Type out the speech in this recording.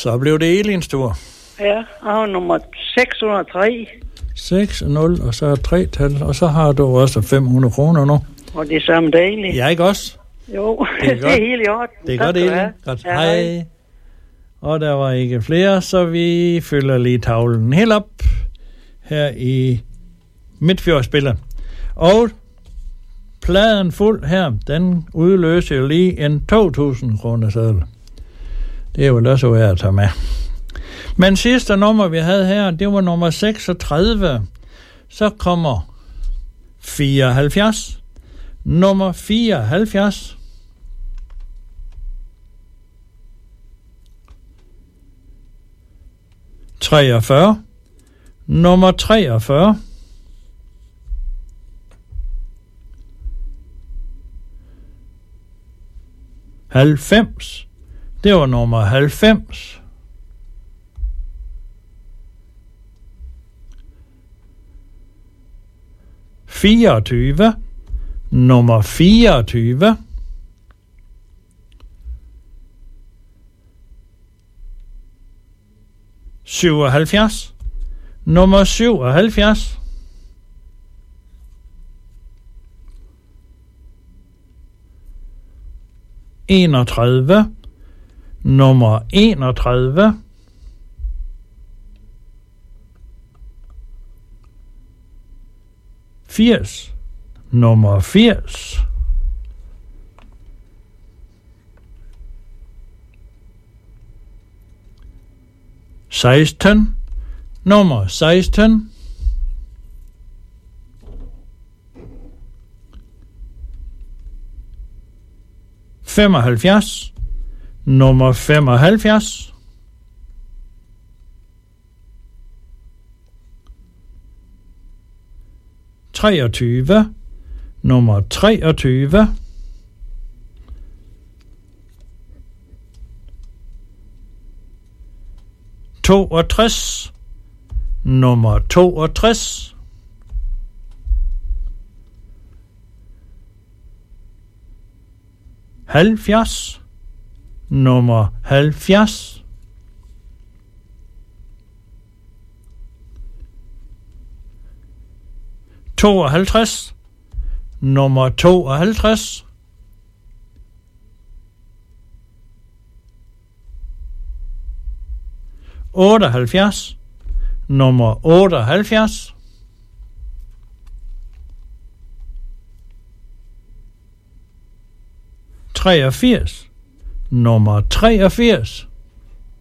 Så blev det Elins tur. Ja, og nummer 603. 6, 0, og så 3-tal, og så har du også 500 kroner nu. Og det er samme dagligt. Ja, ikke også? Jo, det er helt i orden. Det er godt, Elin. Godt. Ja, hej. Og der var ikke flere, så vi fylder lige tavlen helt op her i Midtfjordsspillet. Og pladen fuld her, den udløser jo lige en 2.000 kroner seddel. Det er jo også værd at tage med. Men sidste nummer, vi havde her, det var nummer 36. Så kommer 74. Nummer 74. Nummer 43. 90. Det var nummer 90. 24. Nummer 24. 77. Nummer 77. 31. Nummer 31. 80. Nummer 80. 16. Nummer 16. 75. Nummer 75. 23. Nummer 23. 62. Nummer 62. 70. Nummer 70. 52. Nummer 52. 78. Nummer 78. 83. Nummer 83.